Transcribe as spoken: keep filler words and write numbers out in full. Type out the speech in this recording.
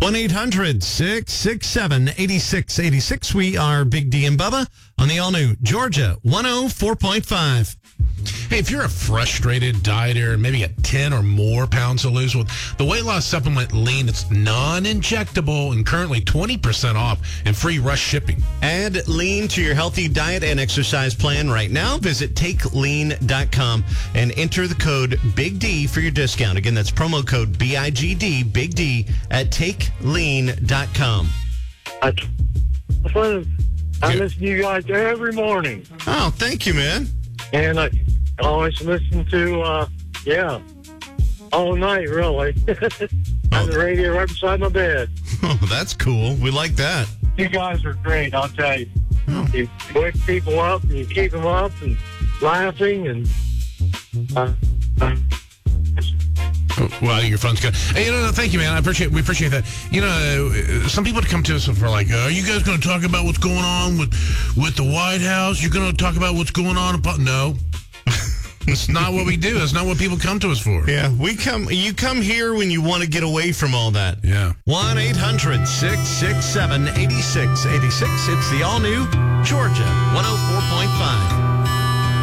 one eight hundred six six seven eight six eight six. We are Big D and Bubba on the all-new Georgia one oh four point five. Hey, if you're a frustrated dieter, maybe got ten or more pounds to lose, with the weight loss supplement Lean, it's non-injectable and currently twenty percent off and free rush shipping. Add Lean to your healthy diet and exercise plan right now. Visit take lean dot com and enter the code Big D for your discount. Again, that's promo code B I G D, Big D, at take lean dot com. I, I listen to you guys every morning. Oh, thank you, man. And I always listen to, uh, yeah, all night, really. On the radio right beside my bed. Oh, that's cool. We like that. You guys are great, I'll tell you. Oh. You wake people up and you keep them up and laughing and... Uh, uh, Well, your phone's good. Hey, you know, thank you, man. I appreciate. We appreciate that. You know, some people come to us for like, uh, "Are you guys going to talk about what's going on with with the White House? You're going to talk about what's going on?" About no, that's not what we do. That's not what people come to us for. Yeah, we come. You come here when you want to get away from all that. Yeah. one eight hundred six six seven eight six eight six. It's the all new Georgia one oh four point five.